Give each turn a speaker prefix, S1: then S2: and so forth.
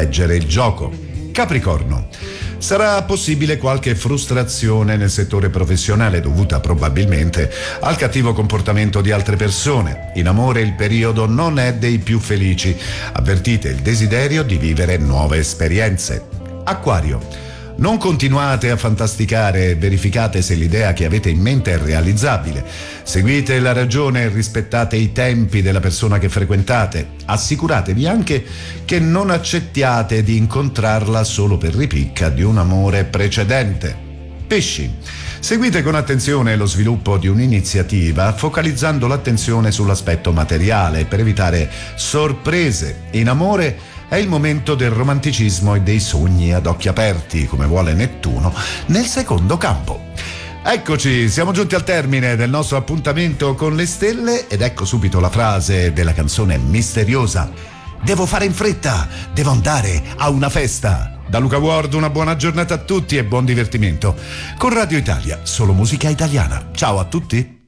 S1: leggere il gioco. Capricorno. Sarà possibile qualche frustrazione nel settore professionale dovuta probabilmente al cattivo comportamento di altre persone. In amore il periodo non è dei più felici. Avvertite il desiderio di vivere nuove esperienze. Acquario. Non continuate a fantasticare e verificate se l'idea che avete in mente è realizzabile. Seguite la ragione e rispettate i tempi della persona che frequentate. Assicuratevi anche che non accettiate di incontrarla solo per ripicca di un amore precedente. Pesci. Seguite con attenzione lo sviluppo di un'iniziativa focalizzando l'attenzione sull'aspetto materiale per evitare sorprese. In amore è il momento del romanticismo e dei sogni ad occhi aperti, come vuole Nettuno, nel secondo campo. Eccoci, siamo giunti al termine del nostro appuntamento con le stelle ed ecco subito la frase della canzone misteriosa. Devo fare in fretta, devo andare a una festa. Da Luca Ward una buona giornata a tutti e buon divertimento. Con Radio Italia, solo musica italiana. Ciao a tutti.